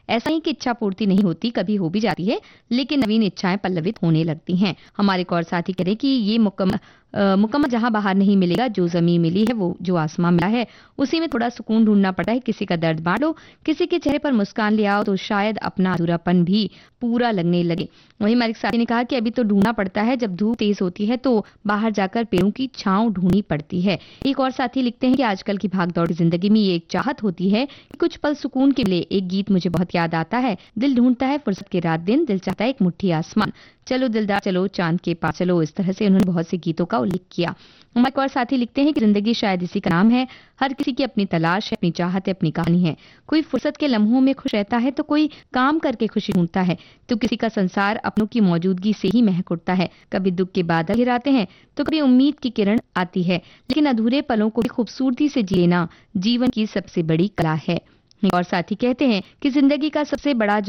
ऐसा ही कि इच्छा पूर्ति नहीं होती, कभी हो भी जाती है, लेकिन नवीन इच्छाएं पल्लवित होने लगती हैं। हमारे एक और साथी कह रहे कि ये मुकम्मल जहां बाहर नहीं मिलेगा, जो जमीन मिली है, वो जो आसमां मिला है, उसी में थोड़ा सुकून ढूंढना पड़ता है। किसी का दर्द बांट लो, किसी के चेहरे पर मुस्कान ले आओ, तो शायद अपना अधूरापन भी पूरा लगने लगे। वहीं हमारे एक साथी ने कहा कि अभी तो ढूंढना पड़ता है, जब धूप तेज होती है तो बाहर जाकर पेड़ों की छांव ढूंढनी पड़ती है। एक और साथी लिखते हैं कि आजकल की भागदौड़ की जिंदगी में ये एक चाहत होती है कि कुछ पल सुकून के लिए। एक गीत मुझे बहुत याद आता है, दिल ढूंढता है फुर्सत के रात दिन, दिल चाहता है एक मुट्ठी आसमान, चलो दिलदार चलो चांद के पास चलो। इस तरह से उन्होंने बहुत से गीतों का उल्लेख किया। हमारे एक और साथी लिखते हैं कि जिंदगी शायद इसी का नाम है, हर किसी की अपनी तलाश है, अपनी चाहत है, अपनी कहानी है। कोई फुर्सत के लम्हों में खुश रहता है, तो कोई काम करके खुशी ढूंढता है, तो किसी का संसार अपनों की मौजूदगी से ही महक उठता है। कभी दुख के बादल घिराते हैं, तो कभी उम्मीद की किरण आती है, लेकिन अधूरे पलों को भी खूबसूरती से जी लेना जीवन की सबसे बड़ी कला है। और साथी कहते हैं कि जिंदगी का सबसे बड़ा